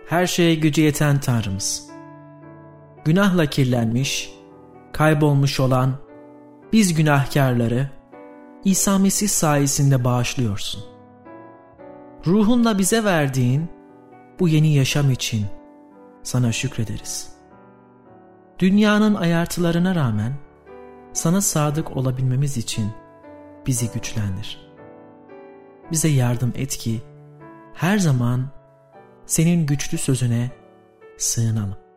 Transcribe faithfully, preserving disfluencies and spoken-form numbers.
her şeye gücü yeten Tanrımız, günahla kirlenmiş, kaybolmuş olan biz günahkarları İsa Mesih sayesinde bağışlıyorsun. Ruhunla bize verdiğin bu yeni yaşam için sana şükrederiz. Dünyanın ayartılarına rağmen sana sadık olabilmemiz için bizi güçlendir. Bize yardım et ki her zaman senin güçlü sözüne sığınalım.